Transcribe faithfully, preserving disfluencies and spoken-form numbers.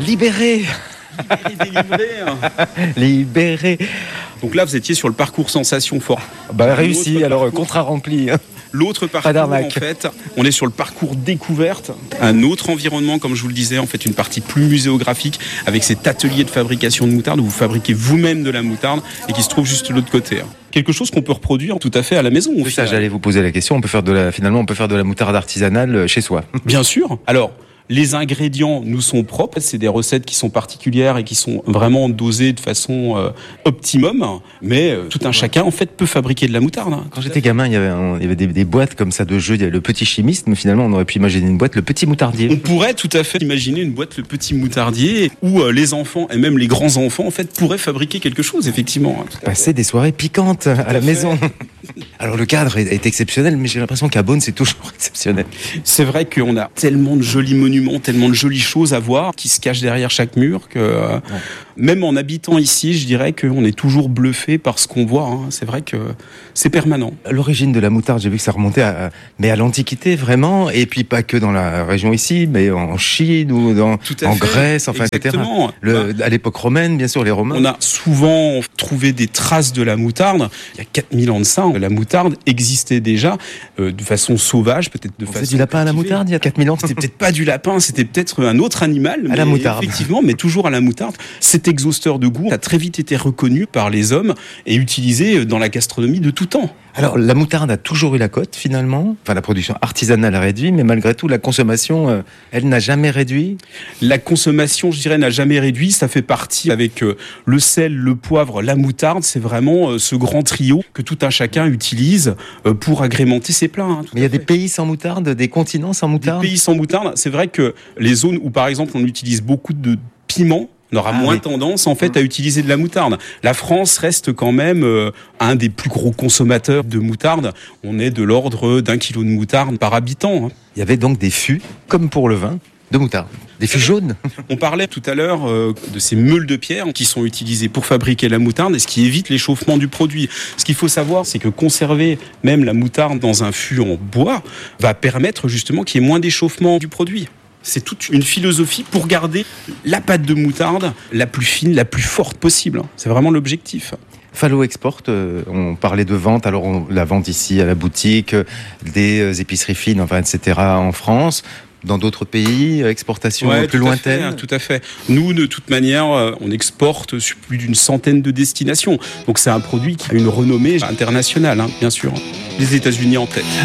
Libéré. Libéré, délivré. Libéré. Donc là, vous étiez sur le parcours sensation fort. Bah réussi, L'autre alors parcours- contrat rempli. L'autre parcours, en d'arnaque. fait, on est sur le parcours découverte, un autre environnement, comme je vous le disais, en fait, une partie plus muséographique, avec cet atelier de fabrication de moutarde où vous fabriquez vous-même de la moutarde et qui se trouve juste de l'autre côté. Quelque chose qu'on peut reproduire tout à fait à la maison. au C'est ça, final. j'allais vous poser la question. On peut faire de la, finalement, on peut faire de la moutarde artisanale chez soi. Bien sûr. Alors, les ingrédients nous sont propres. C'est des recettes qui sont particulières et qui sont vraiment dosées de façon euh, optimum. Mais euh, tout un chacun, en fait, peut fabriquer de la moutarde. hein. Quand j'étais gamin, il y avait, un- il y avait des, des boîtes comme ça de jeux. Il y avait le petit chimiste, mais finalement, on aurait pu imaginer une boîte, le petit moutardier. On pourrait tout à fait imaginer une boîte le petit moutardier où euh, les enfants et même les grands enfants en fait pourraient fabriquer quelque chose effectivement. hein, tout à fait. Passer des soirées piquantes à la fait. maison. Alors le cadre est, est exceptionnel, mais j'ai l'impression qu'à Beaune, c'est toujours exceptionnel. C'est vrai qu'on a tellement de jolis monuments, tellement de jolies choses à voir qui se cachent derrière chaque mur que euh, même en habitant ici, je dirais qu'on est toujours bluffé par ce qu'on voit. hein. C'est vrai que c'est permanent. L'origine de la moutarde, j'ai vu que ça remontait à, mais à l'Antiquité vraiment, et puis pas que dans la région ici, mais en Chine ou dans, Tout à en fait. Grèce, enfin, Exactement. et cetera. Le, à l'époque romaine, bien sûr, les Romains. On a souvent trouvé des traces de la moutarde. Il y a quatre mille ans de ça, la moutarde existait déjà euh, de façon sauvage, peut-être de On façon faisait du lapin à la cultivée. moutarde il y a quatre mille ans. C'était peut-être pas du lapin, c'était peut-être un autre animal. À mais la moutarde. Effectivement, mais toujours à la moutarde. Cet exhausteur de goût a très vite été reconnu par les hommes et utilisé dans la gastronomie de tout temps. Alors, la moutarde a toujours eu la cote, finalement. Enfin, la production artisanale a réduit, mais malgré tout, la consommation, euh, elle n'a jamais réduit. La consommation, je dirais, n'a jamais réduit. Ça fait partie avec euh, le sel, le poivre, la moutarde. C'est vraiment euh, ce grand trio que tout un chacun utilise euh, pour agrémenter ses plats. hein, tout Mais il y à a des fait. pays sans moutarde, des continents sans Des moutarde. pays sans moutarde. C'est vrai que les zones où, par exemple, on utilise beaucoup de piment, on aura Ah moins oui. tendance en fait à utiliser de la moutarde. La France reste quand même euh, un des plus gros consommateurs de moutarde. On est de l'ordre d'un kilo de moutarde par habitant. hein. Il y avait donc des fûts, comme pour le vin, de moutarde. Des fûts jaunes. On parlait tout à l'heure euh, de ces meules de pierre qui sont utilisées pour fabriquer la moutarde et ce qui évite l'échauffement du produit. Ce qu'il faut savoir, c'est que conserver même la moutarde dans un fût en bois va permettre justement qu'il y ait moins d'échauffement du produit. C'est toute une philosophie pour garder la pâte de moutarde la plus fine, la plus forte possible. C'est vraiment l'objectif. Fallo Export, euh, on parlait de vente, alors on, la vente ici à la boutique, euh, des euh, épiceries fines, enfin, et cetera en France. Dans d'autres pays, euh, exportation Ouais, plus tout à lointaine. fait, hein, tout à fait. Nous, de toute manière, euh, on exporte sur plus d'une centaine de destinations. Donc c'est un produit qui a une renommée internationale, hein, bien sûr. Les États-Unis en tête.